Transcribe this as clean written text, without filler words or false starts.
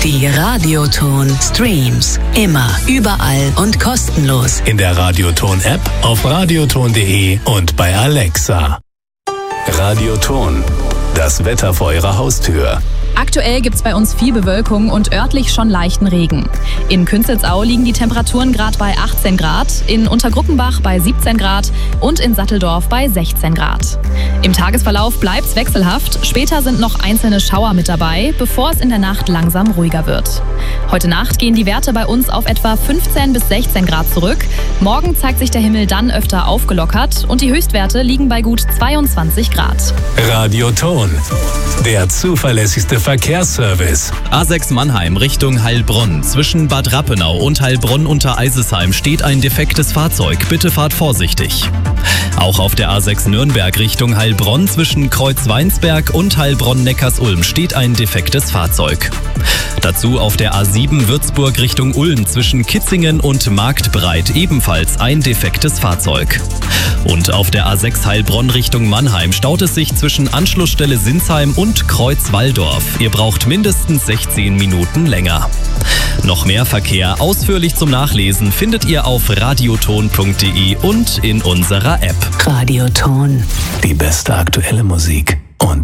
Die Radioton Streams. Immer, überall und kostenlos. In der Radioton-App, auf radioton.de und bei Alexa. Radioton. Das Wetter vor Ihrer Haustür. Aktuell gibt's bei uns viel Bewölkung und örtlich schon leichten Regen. In Künzelsau liegen die Temperaturen gerade bei 18 Grad, in Untergruppenbach bei 17 Grad und in Satteldorf bei 16 Grad. Im Tagesverlauf bleibt's wechselhaft, später sind noch einzelne Schauer mit dabei, bevor es in der Nacht langsam ruhiger wird. Heute Nacht gehen die Werte bei uns auf etwa 15 bis 16 Grad zurück. Morgen zeigt sich der Himmel dann öfter aufgelockert und die Höchstwerte liegen bei gut 22 Grad. Radioton. Der zuverlässigste Verkehrsservice. A6 Mannheim Richtung Heilbronn. Zwischen Bad Rappenau und Heilbronn unter Eisesheim steht ein defektes Fahrzeug. Bitte fahrt vorsichtig. Auch auf der A6 Nürnberg Richtung Heilbronn zwischen Kreuzweinsberg und Heilbronn-Neckarsulm steht ein defektes Fahrzeug. Dazu auf der A7 Würzburg Richtung Ulm zwischen Kitzingen und Marktbreit ebenfalls ein defektes Fahrzeug. Und auf der A6 Heilbronn Richtung Mannheim staut es sich zwischen Anschlussstelle Sinsheim und Kreuzwalldorf. Ihr braucht mindestens 16 Minuten länger. Noch mehr Verkehr ausführlich zum Nachlesen findet ihr auf radioton.de und in unserer App. Radioton. Die beste aktuelle Musik. Und